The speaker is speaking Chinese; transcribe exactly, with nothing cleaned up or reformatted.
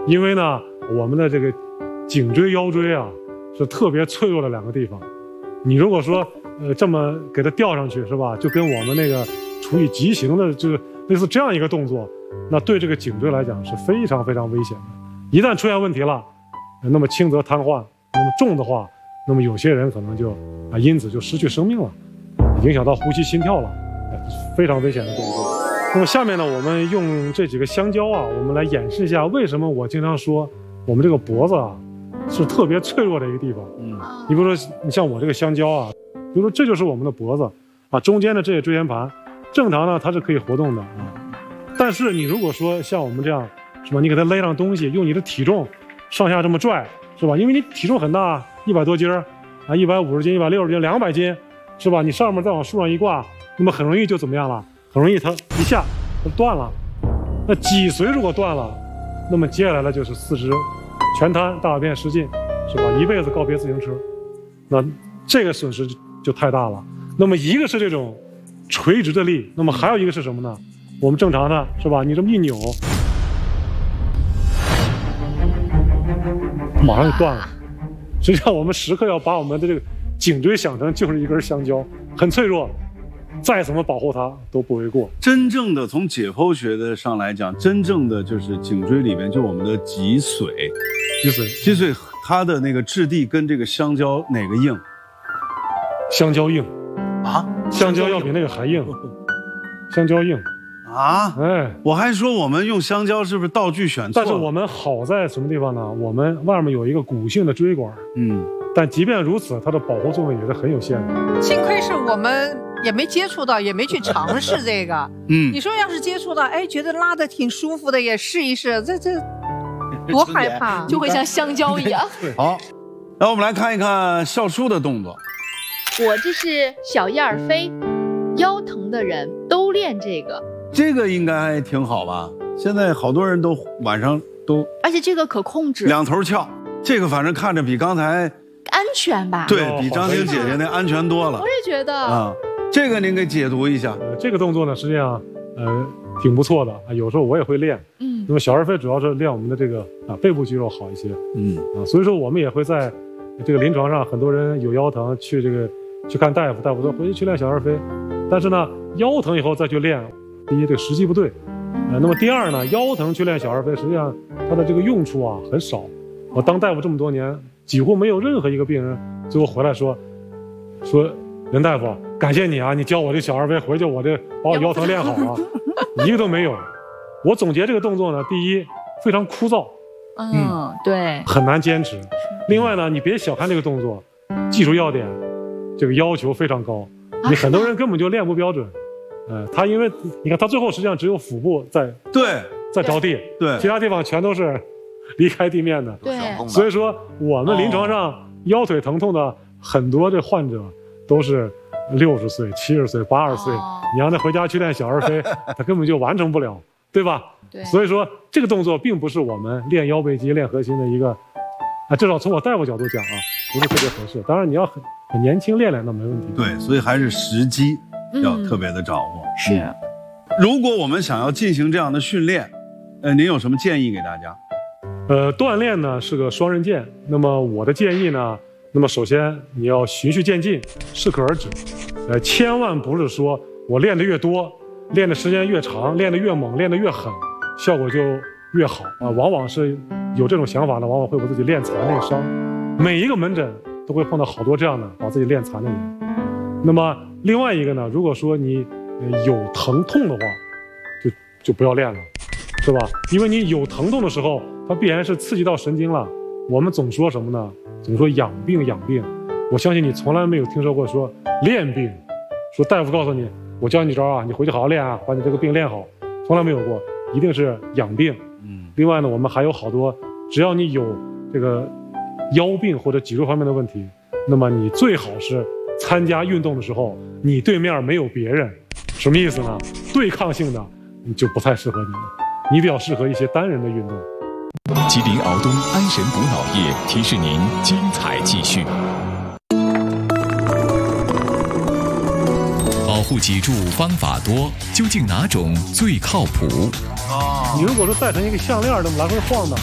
因为呢，我们的这个颈椎、腰椎啊是特别脆弱的两个地方。你如果说呃这么给它吊上去，是吧？就跟我们那个处于急行的，就是类似这样一个动作，那对这个颈椎来讲是非常非常危险的。一旦出现问题了，那么轻则瘫痪，那么重的话，那么有些人可能就啊因此就失去生命了，影响到呼吸、心跳了，非常危险的动作。那么下面呢，我们用这几个香蕉啊，我们来演示一下为什么我经常说我们这个脖子啊是特别脆弱的一个地方。嗯，你比如说，你像我这个香蕉啊，比如说这就是我们的脖子啊，中间的这些椎间盘，正常呢它是可以活动的啊。但是你如果说像我们这样，是吧？你给它勒上东西，用你的体重上下这么拽，是吧？因为你体重很大，一百多斤儿啊，一百五十斤、一百六十斤、两百斤，是吧？你上面再往树上一挂，那么很容易就怎么样了？很容易它一下就断了。那脊髓如果断了，那么接下来呢就是四肢全瘫、大小便失禁，是吧？一辈子告别自行车，那这个损失就太大了。那么一个是这种垂直的力，那么还有一个是什么呢？我们正常的是吧？你这么一扭，马上就断了。实际上，我们时刻要把我们的这个颈椎想成就是一根香蕉，很脆弱，再怎么保护它都不为过。 真正的从解剖学的上来讲，真正的就是颈椎里面就我们的脊髓， 脊髓， 脊髓它的那个质地跟这个香蕉哪个硬？ 香蕉硬啊， 香蕉要比那个还硬，香蕉硬。 啊， 哎， 我还说我们用香蕉是不是道具选错了？ 但是我们好在什么地方呢？我们外面有一个骨性的椎管，嗯，但即便如此，它的保护作用也是很有限的。 幸亏是我们也没接触到，也没去尝试这个。嗯，你说要是接触到，哎，觉得拉得挺舒服的，也试一试，这这多害怕， 就会像香蕉一样。 好，那我们来看一看笑叔的动作。 我这是小燕儿飞，腰疼的人都练这个。 这个应该还挺好吧？现在好多人都晚上都， 而且这个可控制， 两头翘。这个反正看着比刚才安全吧？ 对，比张晶姐姐那安全多了。 我也觉得啊，这个您给解读一下。 呃，这个动作呢，实际上呃挺不错的啊，有时候我也会练。嗯，那么小儿飞主要是练我们的这个啊背部肌肉好一些。嗯啊，所以说我们也会在这个临床上，很多人有腰疼去这个去看大夫，大夫说回去去练小儿飞，但是呢腰疼以后再去练。第一，这个时机不对，呃，那么第二呢，腰疼去练小儿飞，实际上它的这个用处啊很少。我当大夫这么多年，几乎没有任何一个病人最后回来说，说任大夫，感谢你啊，你教我这小儿飞，回去我这把我腰疼练好了，一个都没有。我总结这个动作呢，第一非常枯燥， 嗯，对， 很难坚持。另外呢，你别小看这个动作，技术要点，这个要求非常高，你很多人根本就练不标准。呃，他因为你看，他最后实际上只有腹部在对在着地， 对， 其他地方全都是离开地面的， 对。 所以说，我们临床上腰腿疼痛的很多这患者都是六十岁、七十岁、八十岁，哦、你让他回家去练小儿飞，他根本就完成不了，对吧？ 对。 所以说，这个动作并不是我们练腰背肌、练核心的一个啊，至少从我大夫角度讲啊，不是特别合适。当然，你要很很年轻练练那没问题。 对，所以还是时机。要特别的掌握、 嗯、是。 如果我们想要进行这样的训练，呃，您有什么建议给大家？ 呃，锻炼呢是个双刃剑。那么我的建议呢，那么首先你要循序渐进，适可而止。呃，千万不是说我练得越多，练的时间越长，练得越猛，练得越狠，效果就越好啊。往往是有这种想法的，往往会把自己练残练伤。每一个门诊都会碰到好多这样的把自己练残的人。那么另外一个呢，如果说你有疼痛的话，就就不要练了，是吧？因为你有疼痛的时候，它必然是刺激到神经了。我们总说什么呢？总说养病养病。我相信你从来没有听说过说练病，说大夫告诉你，我教你招啊，你回去好好练啊，把你这个病练好，从来没有过，一定是养病。嗯。另外呢，我们还有好多，只要你有这个腰病或者脊椎方面的问题，那么你最好是参加运动的时候，你对面没有别人，什么意思呢？对抗性的你就不太适合你了，你比较适合一些单人的运动。 吉林敖东安神补脑液提示您精彩继续。保护脊柱方法多，究竟哪种最靠谱？ 你如果说戴成一个项链这么来回晃的，